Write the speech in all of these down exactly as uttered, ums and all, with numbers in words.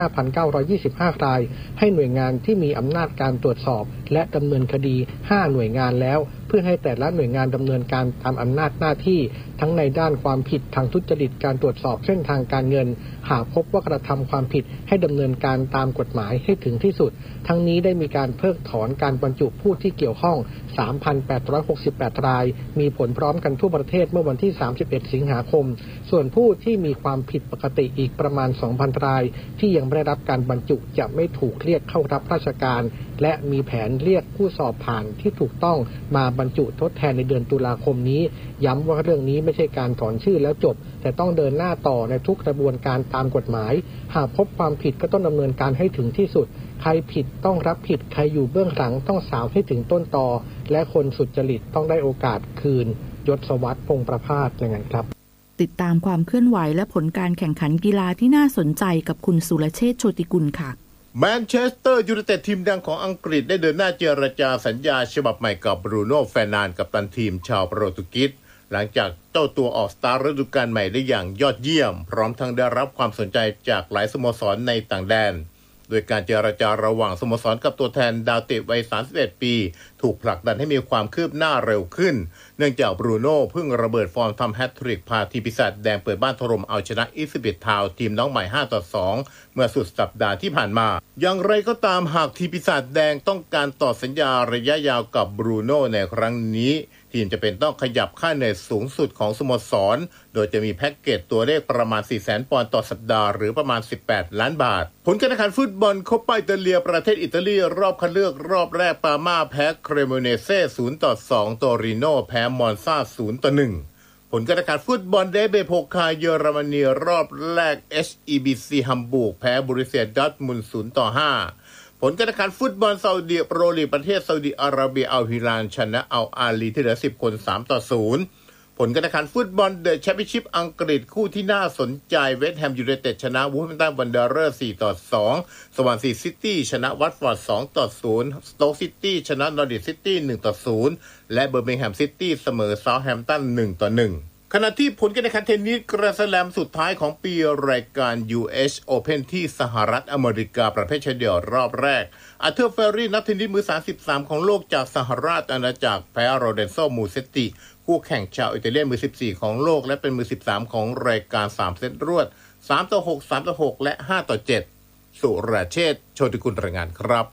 ห้าพันเก้าร้อยยี่สิบห้ารายให้หน่วยงานที่มีอำนาจการตรวจสอบและดำเนินคดีห้าหน่วยงานแล้วเพื่อให้แต่ละหน่วยงานดำเนินการตามอำนาจหน้าที่ทั้งในด้านความผิดทางทุจริตการตรวจสอบเส้นทางการเงินหากพบว่ากระทำความผิดให้ดำเนินการตามกฎหมายให้ถึงที่สุดทั้งนี้ได้มีการเพิกถอนการบรรจุผู้ที่เกี่ยวข้อง สามพันแปดร้อยหกสิบแปด รายมีผลพร้อมกันทั่วประเทศเมื่อวันที่สามสิบเอ็ดสิงหาคมส่วนผู้ที่มีความผิดปกติอีกประมาณ สองพัน รายที่ยังไม่ได้รับการบรรจุจะไม่ถูกเรียกเข้ารับราชการและมีแผนเรียกผู้สอบผ่านที่ถูกต้องมาบรรจุทดแทนในเดือนตุลาคมนี้ย้ำว่าเรื่องนี้ไม่ใช่การถอนชื่อแล้วจบแต่ต้องเดินหน้าต่อในทุกกระบวนการตามกฎหมายหากพบความผิดก็ต้องดำเนินการให้ถึงที่สุดใครผิดต้องรับผิดใครอยู่เบื้องหลังต้องสาวให้ถึงต้นตอและคนสุจริตต้องได้โอกาสคืนยศวัฒน์พงษ์ประภาสอย่างนั้นครับติดตามความเคลื่อนไหวและผลการแข่งขันกีฬาที่น่าสนใจกับคุณสุรเชษฐ์โชติกุลค่ะแมนเชสเตอร์ยูไนเต็ดทีมดังของอังกฤษได้เดินหน้าเจรจาสัญญาฉบับใหม่กับบรูโน่ เฟร์นันเดสกัปตันทีมชาวโปรตุเกสหลังจากเจ้าตัวออกสตาร์ทฤดูกาลใหม่ได้อย่างยอดเยี่ยมพร้อมทั้งได้รับความสนใจจากหลายสโมสรในต่างแดนโดยการเจรจาระหว่างสโมสรกับตัวแทนดาวเตะวัยสามสิบเอ็ดปีถูกผลักดันให้มีความคืบหน้าเร็วขึ้นเนื่องจากบรูโน่เพิ่งระเบิดฟอร์มทำแฮตทริกพาทีมปีศาจแดงเปิดบ้านถล่มเอาชนะอีสเบตทาวน์ทีมน้องใหม่ห้าต่อสองเมื่อสุดสัปดาห์ที่ผ่านมาอย่างไรก็ตามหากทีมปีศาจแดงต้องการต่อสัญญาระยะยาวกับบรูโน่ในครั้งนี้ทีมจะเป็นต้องขยับค่าเหนื่อยสูงสุดของสโมสรโดยจะมีแพ็กเกจตัวเลขประมาณ สี่แสน ปอนด์ต่อสัปดาห์หรือประมาณสิบแปดล้านบาทผลการแข่งขันฟุตบอลโคปาอิตาเลียประเทศอิตาลีรอบคัดเลือกรอบแรกปาม่าแพ้เครโมเนเซ่ ศูนย์ต่อสอง โตริโนแพ้มอนซา ศูนย์ต่อหนึ่ง ผลการแข่งขันฟุตบอลเดเบโพคาเยอรมนีรอบแรก เอช อี บี ซี ฮัมบูร์กแพ้บรูเซียดอร์ทมุนด์ ศูนย์ต่อห้าผลการแข่งขันฟุตบอลซาอุดิโปรลีกประเทศซาอุดิอาระเบียอัลฮิลาลชนะอัลอาลีที่เหลือสิบคน สามต่อศูนย์ผลการแข่งขันฟุตบอลเดอะแชมเปี้ยนชิพอังกฤษคู่ที่น่าสนใจเวสต์แฮมยูไนเต็ดชนะวูฟแฮมป์ตันวันเดอเรอร์สี่ต่อสองสวอนซีซิตี้ชนะวัตฟอร์ดสองต่อศูนย์สโต๊กซิตี้ชนะนอริทซิตี้หนึ่งต่อศูนย์และเบอร์มิงแฮมซิตี้เสมอเซาท์แฮมป์ตันหนึ่งต่อหนึ่งขณะที่ผลการแข่งขันเทนนิสแกรนด์สแลมสุดท้ายของปีรายการ ยู เอช Open ที่สหรัฐอเมริกาประเภทชายเดี่ยวรอบแรกอาร์เธอร์เฟรรี่นักเทนนิสมือสามสิบสามของโลกจากสหราชอาณาจักรแพ้โรเดนโซ มูเซตติคู่แข่งชาวอิตาเลียนมือสิบสี่ของโลกและเป็นมือสิบสามของรายการสามเซตรวดสามต่อหก สามต่อหกและห้าต่อเจ็ดสุรเชษฐ์ โชติกุลรายงานครับ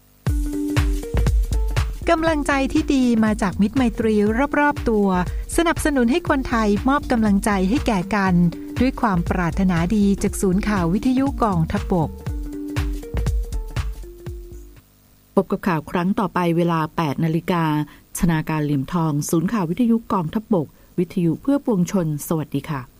กำลังใจที่ดีมาจากมิตรไมตรีรอบๆตัวสนับสนุนให้คนไทยมอบกำลังใจให้แก่กันด้วยความปรารถนาดีจากศูนย์ข่าววิทยุกองทัพบกพบกับข่าวครั้งต่อไปเวลา แปดนาฬิกา ชนาการเหลี่ยมทองศูนย์ข่าววิทยุกองทัพบกวิทยุเพื่อปวงชนสวัสดีค่ะ